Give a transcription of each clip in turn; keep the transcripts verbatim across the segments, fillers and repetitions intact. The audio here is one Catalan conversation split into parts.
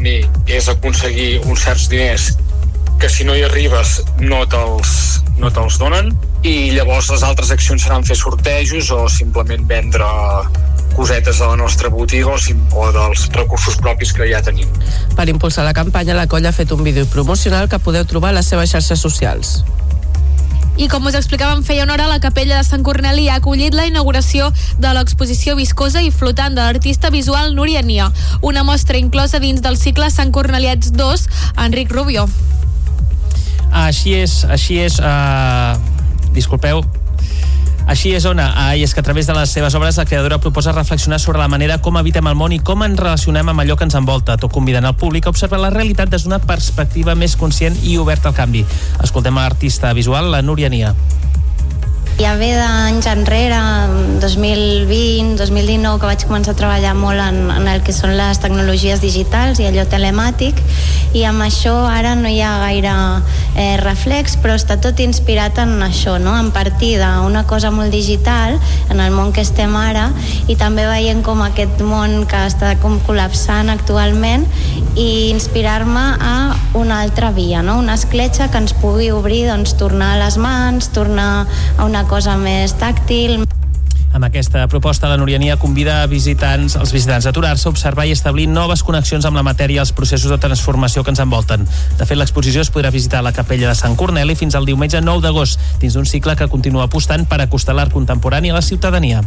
premi és aconseguir uns certs diners que si no hi arribes no te'ls, no te'ls donen, i llavors les altres accions seran fer sortejos o simplement vendre cosetes a la nostra botiga o, sim, o dels recursos propis que ja tenim. Per impulsar la campanya, la colla ha fet un vídeo promocional que podeu trobar a les seves xarxes socials. I com us explicàvem, feia una hora, la Capella de Sant Corneli ha acollit la inauguració de l'exposició viscosa i flotant de l'artista visual Núria Nia, una mostra inclosa dins del cicle Sant Corneliets dos, Enric Rubio. Així és, així és, uh, disculpeu, així és, Ona, uh, i és que a través de les seves obres la creadora proposa reflexionar sobre la manera com habitem el món i com ens relacionem amb allò que ens envolta, tot convidant el públic a observar la realitat des d'una perspectiva més conscient i oberta al canvi. Escoltem a l'artista visual, la Núria Nia. Ja ve d'anys enrere, dos mil vint, dos mil dinou, que vaig començar a treballar molt en, en el que són les tecnologies digitals i allò telemàtic, i amb això ara no hi ha gaire eh, reflex, però està tot inspirat en això, no? En partir d'una cosa molt digital, en el món que estem ara, i també veient com aquest món que està com col·lapsant actualment, i inspirar-me a una altra via, no? Una escletxa que ens pugui obrir, doncs, tornar a les mans, tornar a una cosa més tàctil. Amb aquesta proposta, la Núria Nia convida a visitants, els visitants a aturar-se, observar i establir noves connexions amb la matèria i els processos de transformació que ens envolten. De fet, l'exposició es podrà visitar a la Capella de Sant Corneli fins al diumenge nou d'agost, dins d'un cicle que continua apostant per acostar l'art contemporani a la ciutadania.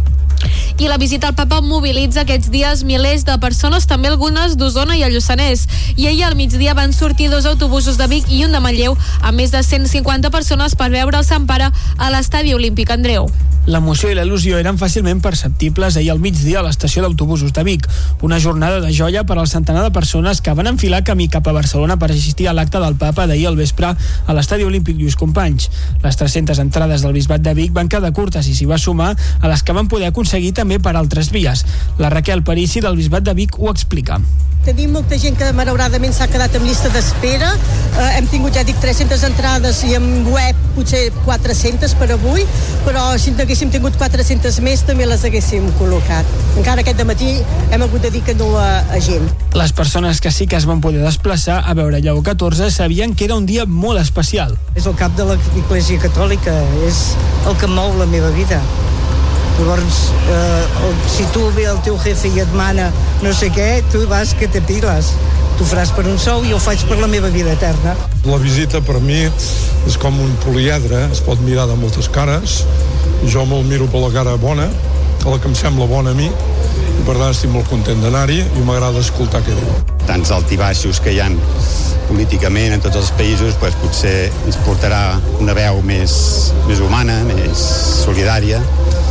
I la visita al Papa mobilitza aquests dies milers de persones, també algunes d'Osona i el Lluçanès. I ahir al migdia van sortir dos autobusos de Vic i un de Manlleu, amb més de cent cinquanta persones per veure el Sant Pare a l'Estadi Olímpic Andreu. L'emoció i l'il·lusió eren fàcilment perceptibles ahir al migdia a l'estació d'autobusos de Vic. Una jornada de joia per al centenar de persones que van enfilar camí cap a Barcelona per assistir a l'acte del Papa d'ahir al vespre a l'Estadi Olímpic Lluís Companys. Les tres-centes entrades del Bisbat de Vic van quedar curtes i s'hi va sumar a les que van poder aconseguir també per altres vies. La Raquel Parisi del Bisbat de Vic ho explica. Tenim molta gent que malauradament s'ha quedat en llista d'espera. Eh, hem tingut, ja dic, tres-centes entrades i en web potser quatre-centes per avui, però si n'haguéssim tingut quatre-centes més també les haguéssim col·locat. Encara aquest dematí hem hagut de dir que no a, a gent. Les persones que sí que es van poder desplaçar a veure Lleó catorze sabien que era un dia molt especial. És el cap de l'Església Catòlica, és el que mou la meva vida. Llavors, eh, si tu ve el teu jefe i et mana no sé què, tu vas que te piles. Tu faràs per un sou i jo ho faig per la meva vida eterna. La visita per mi és com un poliedre, es pot mirar de moltes cares. Jo me'l miro per la cara bona, la que em sembla bona a mi, i per tant estic molt content d'anar-hi i m'agrada escoltar què diu. Tants altibaixos que hi ha políticament en tots els països, doncs potser ens portarà una veu més, més humana, més solidària.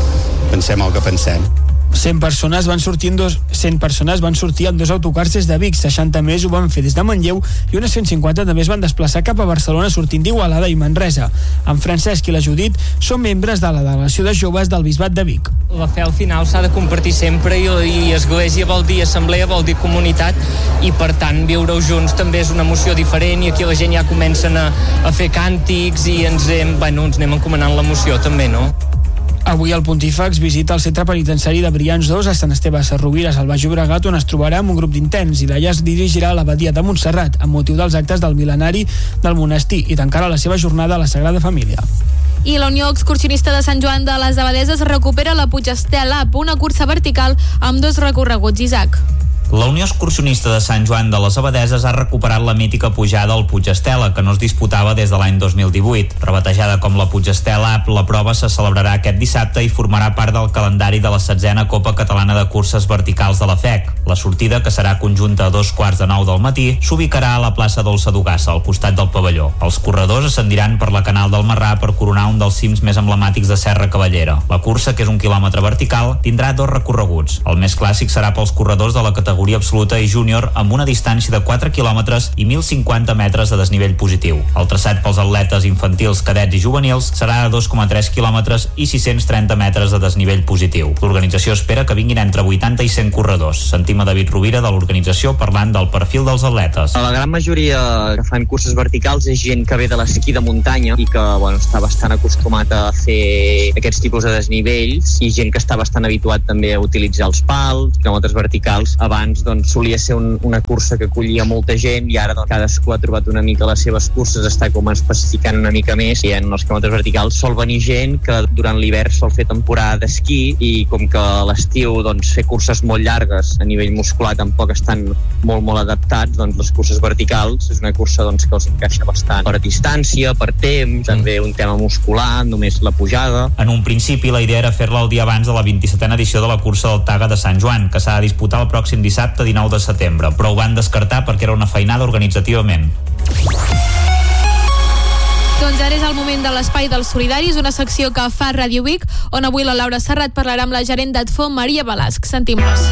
Pensem el que pensem. cent persones van sortir en dos, cent persones van sortir en dos autocars des de Vic, seixanta més ho van fer des de Manlleu i unes cent cinquanta també es van desplaçar cap a Barcelona sortint d'Igualada i Manresa. En Francesc i la Judit són membres de la delegació de joves del Bisbat de Vic. La fe al final s'ha de compartir sempre i, i església vol dir assemblea, vol dir comunitat, i per tant viure-ho junts també és una emoció diferent, i aquí la gent ja comencen a, a fer càntics i ens, hem, bueno, ens anem encomanant l'emoció també, no? Avui el Pontífex visita el centre penitenciari de Brians dos a Sant Esteve Sesrovires, al Baix Llobregat, on es trobarà amb un grup d'interns, i d'allà es dirigirà a l'abadia de Montserrat amb motiu dels actes del mil·lenari del monestir i tancarà la seva jornada a la Sagrada Família. I la Unió Excursionista de Sant Joan de les Abadeses recupera la Puigestela Up, una cursa vertical amb dos recorreguts. Isaac. La Unió Excursionista de Sant Joan de les Abadeses ha recuperat la mítica pujada al Puig Estela, que no es disputava des de l'any dos mil divuit. Rebatejada com la Puig Estela Up, la prova se celebrarà aquest dissabte i formarà part del calendari de la setzena Copa Catalana de Curses Verticals de la F E C. La sortida, que serà conjunta a dos quarts de nou del matí, s'ubicarà a la plaça Dolça d'Ugassa, al costat del pavelló. Els corredors ascendiran per la Canal del Marrà per coronar un dels cims més emblemàtics de Serra Cavallera. La cursa, que és un quilòmetre vertical, tindrà dos recorreguts. El més clàssic serà pels corredors de la categoria absoluta i júnior, amb una distància de quatre quilòmetres i mil cinquanta metres de desnivell positiu. El traçat pels atletes infantils, cadets i juvenils serà de dos coma tres quilòmetres i sis-cents trenta metres de desnivell positiu. L'organització espera que vinguin entre vuitanta i cent corredors. Sentim a David Rovira de l'organització parlant del perfil dels atletes. La gran majoria que fan curses verticals és gent que ve de l'esquí de muntanya i que bueno, està bastant acostumat a fer aquests tipus de desnivells, i gent que està bastant habituat també a utilitzar els pals, quilòmetres verticals, abans abans doncs, solia ser un, una cursa que acollia molta gent i ara doncs, cadascú ha trobat una mica les seves curses, està com especificant una mica més, i en els quilòmetres verticals sol venir gent que durant l'hivern sol fer temporada d'esquí, i com que a l'estiu doncs, fer curses molt llargues a nivell muscular tampoc estan molt molt adaptats, doncs les curses verticals és una cursa doncs, que els encaixa bastant per distància, per temps, també un tema muscular, només la pujada. En un principi la idea era fer-la el dia abans de la vint-i-setena edició de la cursa del Taga de Sant Joan, que s'ha de disputar el pròxim dissabte dinou de setembre, però ho van descartar perquè era una feinada organitzativament. Doncs ara és el moment de l'Espai dels Solidaris, una secció que fa Ràdio Vic, on avui la Laura Serrat parlarà amb la gerent d'Adfo, Maria Balasc. Sentim-los.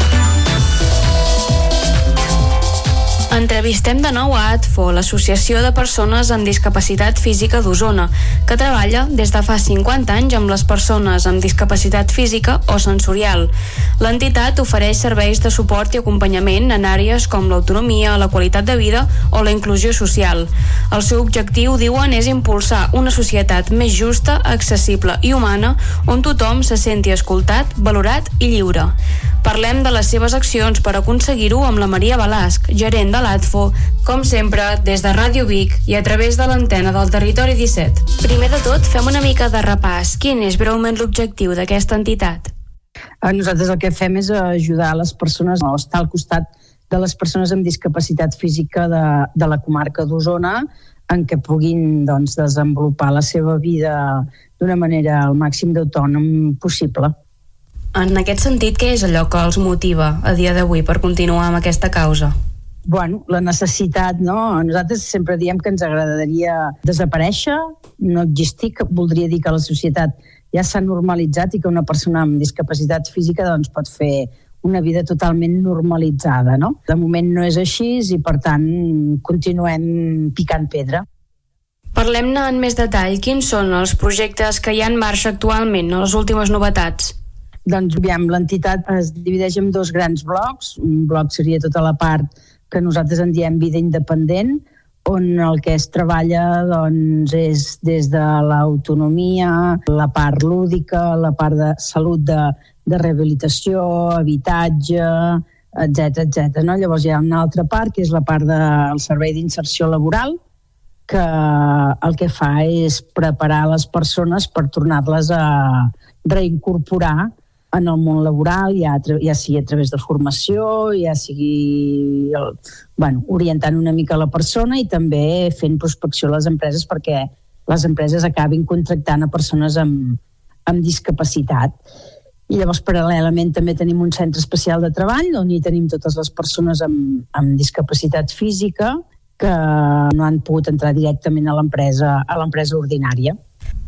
Entrevistem de nou a Adfo, l'Associació de Persones amb Discapacitat Física d'Osona, que treballa des de fa cinquanta anys amb les persones amb discapacitat física o sensorial. L'entitat ofereix serveis de suport i acompanyament en àrees com l'autonomia, la qualitat de vida o la inclusió social. El seu objectiu, diuen, és impulsar una societat més justa, accessible i humana, on tothom se senti escoltat, valorat i lliure. Parlem de les seves accions per aconseguir-ho amb la Maria Balasc, gerent de l'Adfo, com sempre, des de Ràdio Vic i a través de l'antena del Territori disset. Primer de tot, fem una mica de repàs. Quin és breument l'objectiu d'aquesta entitat? Nosaltres el que fem és ajudar les persones, o estar al costat de les persones amb discapacitat física de, de la comarca d'Osona, en què puguin doncs, desenvolupar la seva vida d'una manera al màxim d'autònom possible. En aquest sentit, què és allò que els motiva a dia d'avui per continuar amb aquesta causa? Bueno, la necessitat, no? Nosaltres sempre diem que ens agradaria desaparèixer, no existir, que voldria dir que la societat ja s'ha normalitzat i que una persona amb discapacitat física doncs, pot fer una vida totalment normalitzada, no? De moment no és així i, per tant, continuem picant pedra. Parlem-ne en més detall. Quins són els projectes que hi ha en marxa actualment, les últimes novetats? Doncs, aviam, l'entitat es divideix en dos grans blocs. Un bloc seria tota la part que nosaltres en diem vida independent, on el que es treballa doncs, és des de l'autonomia, la part lúdica, la part de salut, de, de rehabilitació, habitatge, etcètera, etcètera. No? Llavors hi ha una altra part, que és la part del servei d'inserció laboral, que el que fa és preparar les persones per tornar-les a reincorporar en el món laboral, ja, ja sigui a través de formació, ja sigui bueno, orientant una mica la persona i també fent prospecció a les empreses perquè les empreses acabin contractant a persones amb, amb discapacitat. I llavors, paral·lelament, també tenim un centre especial de treball on hi tenim totes les persones amb, amb discapacitat física que no han pogut entrar directament a l'empresa, a l'empresa ordinària.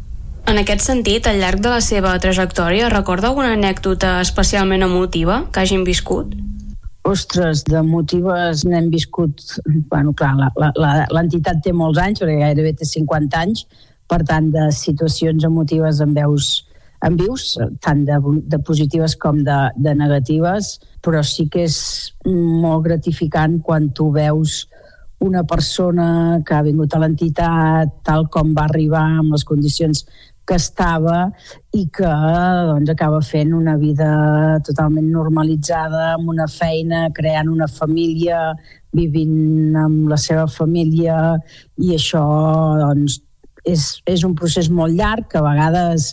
En aquest sentit, al llarg de la seva trajectòria, recorda alguna anècdota especialment emotiva que hagin viscut? Ostres, d'emotives n'hem viscut... Bueno, clar, l'entitat té molts anys, perquè gairebé té cinquanta anys, per tant, de situacions emotives en veus en vius, tant de, de positives com de, de negatives, però sí que és molt gratificant quan tu veus una persona que ha vingut a l'entitat tal com va arribar, amb les condicions que estava i que doncs, acaba fent una vida totalment normalitzada, amb una feina, creant una família, vivint amb la seva família, i això doncs, és, és un procés molt llarg, que a vegades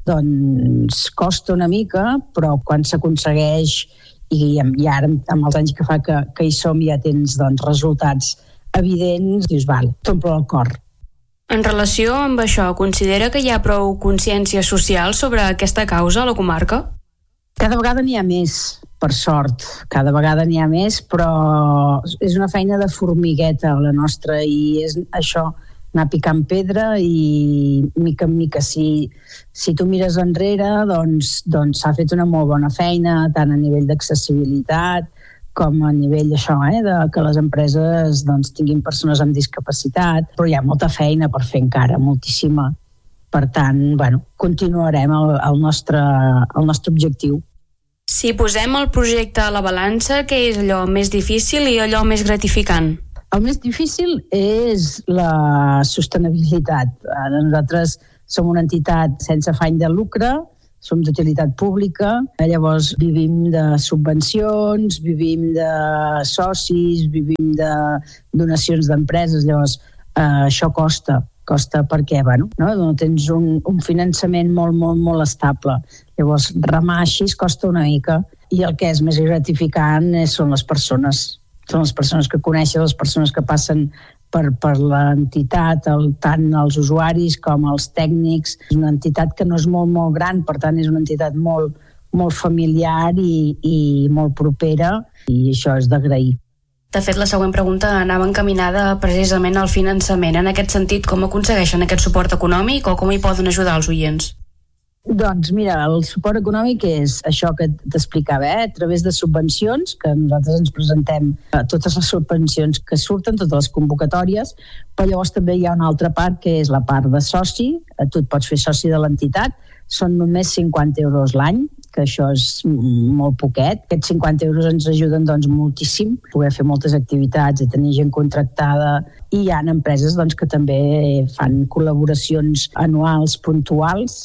doncs, costa una mica, però quan s'aconsegueix, i, i ara amb els anys que fa que, que hi som ja tens doncs, resultats evidents, dius, val, t'omple el cor. En relació amb això, considera que hi ha prou consciència social sobre aquesta causa a la comarca? Cada vegada n'hi ha més, per sort. Cada vegada n'hi ha més, però és una feina de formigueta la nostra, i és això, anar picant pedra i mica en mica. Si, si tu mires enrere, doncs, doncs s'ha fet una molt bona feina, tant a nivell d'accessibilitat, com a nivell això, eh, de que les empreses doncs, tinguin persones amb discapacitat, però hi ha molta feina per fer encara, moltíssima. Per tant, bueno, continuarem el, el, nostre, el nostre objectiu. Si posem el projecte a la balança, què és allò més difícil i allò més gratificant? El més difícil és la sostenibilitat. Nosaltres som una entitat sense afany de lucre, som d'utilitat pública, llavors vivim de subvencions, vivim de socis, vivim de donacions d'empreses, llavors eh, això costa, costa perquè bueno, no, no tens un, un finançament molt, molt, molt estable. Llavors remar així costa una mica i el que és més gratificant són les persones, són les persones que coneixes, les persones que passen per, per l'entitat, el, tant els usuaris com els tècnics. És una entitat que no és molt, molt gran, per tant és una entitat molt, molt familiar i, i molt propera, i això és d'agrair. De fet, la següent pregunta anava encaminada precisament al finançament. En aquest sentit, com aconsegueixen aquest suport econòmic o com hi poden ajudar els oients? Doncs mira, el suport econòmic és això que t'explicava, eh? A través de subvencions, que nosaltres ens presentem a totes les subvencions que surten, totes les convocatòries, però llavors també hi ha una altra part que és la part de soci. Tu et pots fer soci de l'entitat, són només cinquanta euros l'any, que això és molt poquet. Aquests cinquanta euros ens ajuden doncs, moltíssim a poder fer moltes activitats, a tenir gent contractada, i hi ha empreses doncs, que també fan col·laboracions anuals, puntuals,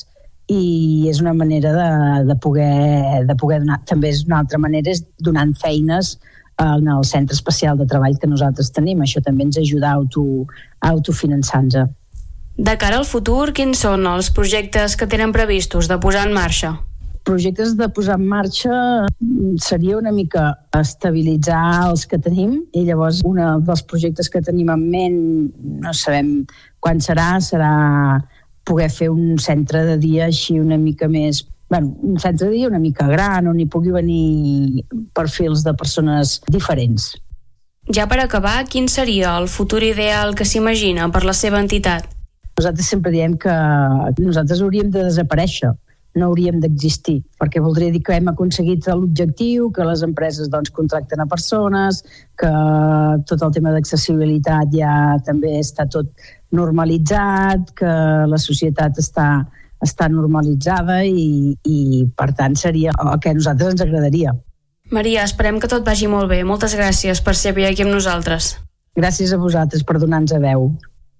i és una manera de, de poder, de poder donar, també és una altra manera és donant feines en el centre especial de treball que nosaltres tenim. Això també ens ajuda a, auto, a autofinançar-nos. De cara al futur, quins són els projectes que tenen previstos de posar en marxa? Projectes de posar en marxa seria una mica estabilitzar els que tenim, i llavors un dels projectes que tenim en ment, no sabem quan serà, serà poder fer un centre de dia així una mica més, bueno, un centre de dia una mica gran, on hi pugui venir perfils de persones diferents. Ja per acabar, quin seria el futur ideal que s'imagina per la seva entitat? Nosaltres sempre diem que nosaltres hauríem de desaparèixer, no hauríem d'existir, perquè voldria dir que hem aconseguit l'objectiu, que les empreses doncs, contracten a persones, que tot el tema d'accessibilitat ja també està tot normalitzat, que la societat està, està normalitzada i, i per tant seria el que a nosaltres ens agradaria. Maria, esperem que tot vagi molt bé. Moltes gràcies per ser aquí amb nosaltres. Gràcies a vosaltres per donar-nos a veu.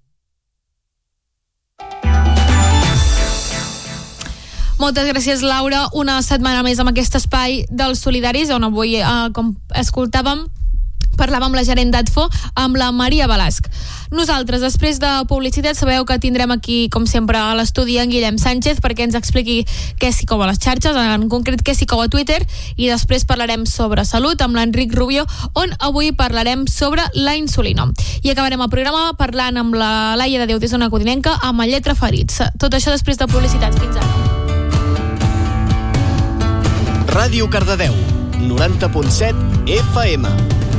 Moltes gràcies, Laura. Una setmana més amb aquest espai dels solidaris, on avui, eh, com escoltàvem, parlàvem amb la gerent d'Adfo, amb la Maria Balasc. Nosaltres, després de publicitat, sabeu que tindrem aquí, com sempre, a l'estudi en Guillem Sánchez perquè ens expliqui què s'hi cou a les xarxes, en concret què s'hi cou a Twitter, i després parlarem sobre salut amb l'Enric Rubio, on avui parlarem sobre la insulina. I acabarem el programa parlant amb la Laia de Déu des d'Ona Codinenca amb el Lletra Ferits. Tot això després de publicitat. Fins ara. Ràdio Cardedeu, noranta punt set F M.